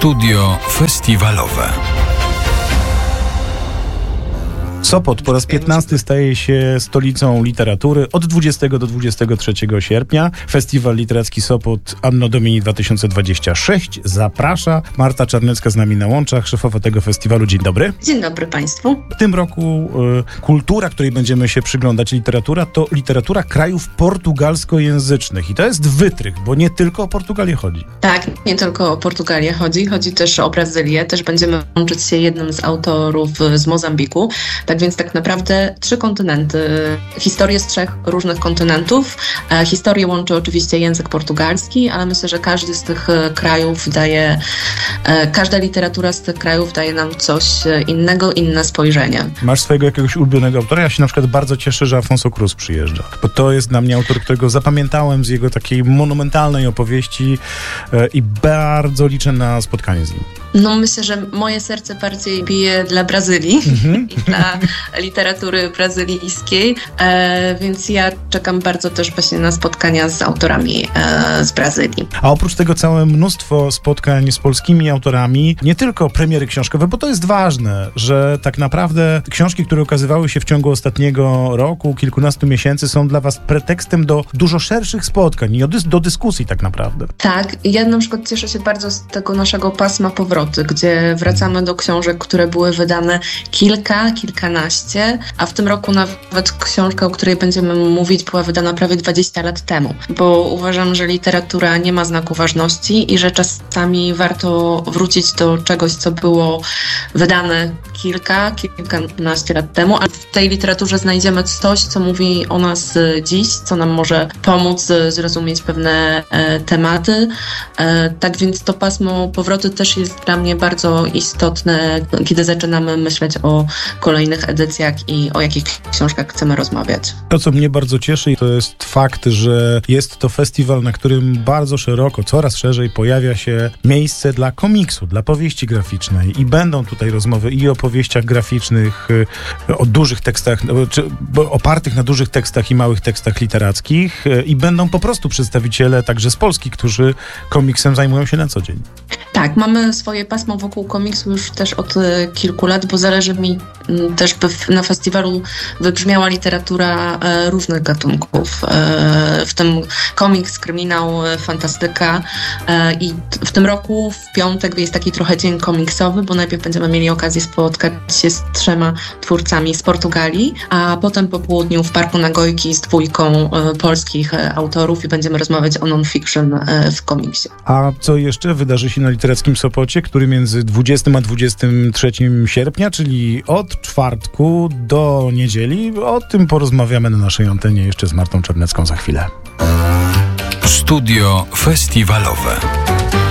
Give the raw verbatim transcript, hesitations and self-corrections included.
Studio festiwalowe. Sopot po raz piętnasty staje się stolicą literatury. Od dwudziestego do dwudziestego trzeciego sierpnia Festiwal Literacki Sopot Anno Domini dwa tysiące dwadzieścia sześć zaprasza. Marta Czarnecka z nami na łączach, szefowa tego festiwalu. Dzień dobry. Dzień dobry Państwu. W tym roku y, kultura, której będziemy się przyglądać, literatura, to literatura krajów portugalskojęzycznych. I to jest wytrych, bo nie tylko o Portugalię chodzi. Tak, nie tylko o Portugalię chodzi. Chodzi też o Brazylię. Też będziemy łączyć się jednym z autorów z Mozambiku. Tak więc tak naprawdę trzy kontynenty, historię z trzech różnych kontynentów. E, historię łączy oczywiście język portugalski, ale myślę, że każdy z tych krajów daje, e, każda literatura z tych krajów daje nam coś innego, inne spojrzenie. Masz swojego jakiegoś ulubionego autora? Ja się na przykład bardzo cieszę, że Afonso Cruz przyjeżdża, bo to jest dla mnie autor, którego zapamiętałem z jego takiej monumentalnej opowieści e, i bardzo liczę na spotkanie z nim. No myślę, że moje serce bardziej bije dla Brazylii mm-hmm. i dla literatury brazylijskiej, e, więc ja czekam bardzo też właśnie na spotkania z autorami e, z Brazylii. A oprócz tego całe mnóstwo spotkań z polskimi autorami, nie tylko premiery książkowe, bo to jest ważne, że tak naprawdę książki, które ukazywały się w ciągu ostatniego roku, kilkunastu miesięcy, są dla was pretekstem do dużo szerszych spotkań i do dyskusji tak naprawdę. Tak, ja na przykład cieszę się bardzo z tego naszego pasma powrotu, gdzie wracamy do książek, które były wydane kilka, kilkanaście, a w tym roku nawet książka, o której będziemy mówić, była wydana prawie dwadzieścia lat temu, bo uważam, że literatura nie ma znaku ważności i że czasami warto wrócić do czegoś, co było wydane kilka, kilkanaście lat temu, a w tej literaturze znajdziemy coś, co mówi o nas dziś, co nam może pomóc zrozumieć pewne e, tematy. E, tak więc to pasmo powrotu też jest dla mnie bardzo istotne, kiedy zaczynamy myśleć o kolejnych edycjach i o jakich książkach chcemy rozmawiać. To, co mnie bardzo cieszy, to jest fakt, że jest to festiwal, na którym bardzo szeroko, coraz szerzej pojawia się miejsce dla komiksu, dla powieści graficznej i będą tutaj rozmowy i o powieściach graficznych, o dużych tekstach, czy opartych na dużych tekstach i małych tekstach literackich i będą po prostu przedstawiciele także z Polski, którzy komiksem zajmują się na co dzień. Tak, mamy swoje pasmo wokół komiksu już też od kilku lat, bo zależy mi też, by na festiwalu wybrzmiała literatura e, różnych gatunków, e, w tym komiks, kryminał, e, fantastyka e, i t- w tym roku w piątek jest taki trochę dzień komiksowy, bo najpierw będziemy mieli okazję spotkać się z trzema twórcami z Portugalii, a potem po południu w Parku Nagojki z dwójką e, polskich e, autorów i będziemy rozmawiać o non-fiction e, w komiksie. A co jeszcze wydarzy się na Literackim Sopocie, który między dwudziestego a dwudziestego trzeciego sierpnia, czyli od czwartku do niedzieli? O tym porozmawiamy na naszej antenie jeszcze z Martą Czarnecką za chwilę. Studio festiwalowe.